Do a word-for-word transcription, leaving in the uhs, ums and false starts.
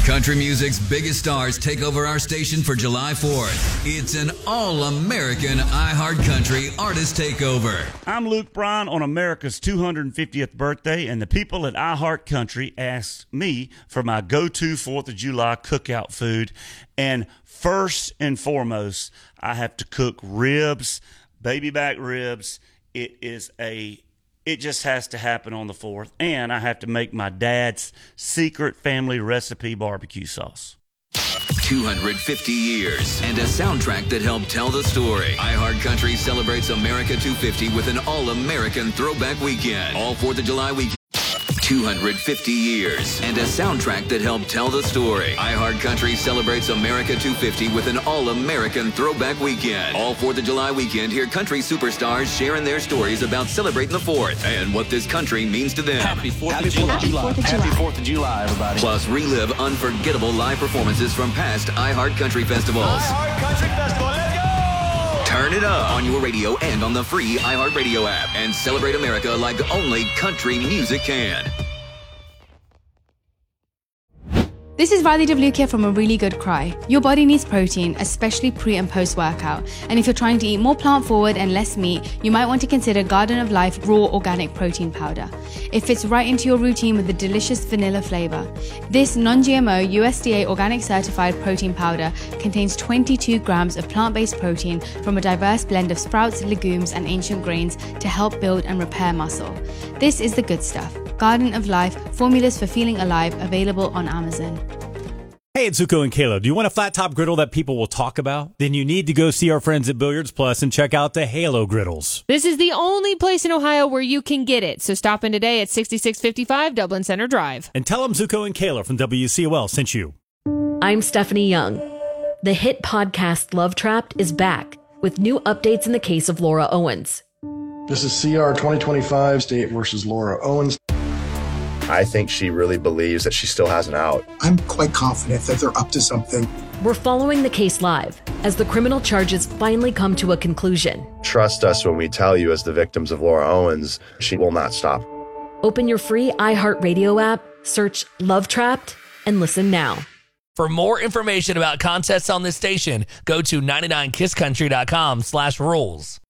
Country music's biggest stars take over our station for July fourth. It's an all-American iHeartCountry artist takeover. I'm Luke Bryan on America's two hundred fiftieth birthday, and the people at iHeartCountry asked me for my go-to fourth of July cookout food. And first and foremost, I have to cook ribs, baby back ribs. It is a It just has to happen on the fourth. And I have to make my dad's secret family recipe barbecue sauce. two hundred fifty years and a soundtrack that helped tell the story. iHeartCountry celebrates America two fifty with an all-American throwback weekend. All fourth of July weekend. two hundred fifty years and a soundtrack that helped tell the story. iHeartCountry celebrates America two fifty with an all-American throwback weekend. All fourth of July weekend, hear country superstars sharing their stories about celebrating the fourth and what this country means to them. Happy fourth of July. Happy fourth of July, everybody. Plus, relive unforgettable live performances from past iHeartCountry festivals. iHeartCountry Festival, let's go! Turn it up on your radio and on the free iHeartRadio app and celebrate America like only country music can. This is Riley DeVlucchia from A Really Good Cry. Your body needs protein, especially pre and post workout. And if you're trying to eat more plant forward and less meat, you might want to consider Garden of Life Raw Organic Protein Powder. It fits right into your routine with a delicious vanilla flavor. This non-G M O U S D A organic certified protein powder contains twenty-two grams of plant-based protein from a diverse blend of sprouts, legumes, and ancient grains to help build and repair muscle. This is the good stuff. Garden of Life, formulas for feeling alive, available on Amazon. Hey, it's Zuko and Kayla. Do you want a flat top griddle that people will talk about? Then you need to go see our friends at Billiards Plus and check out the Halo griddles. This is the only place in Ohio where you can get it. So stop in today at sixty-six fifty-five Dublin Center Drive. And tell them Zuko and Kayla from W C O L sent you. I'm Stephanie Young. The hit podcast Love Trapped is back with new updates in the case of Laura Owens. This is C R twenty twenty-five State versus Laura Owens. I think she really believes that she still has an out. I'm quite confident that they're up to something. We're following the case live as the criminal charges finally come to a conclusion. Trust us when we tell you, as the victims of Laura Owens, she will not stop. Open your free iHeartRadio app, search Love Trapped, and listen now. For more information about contests on this station, go to ninety-nine kiss country dot com slash rules.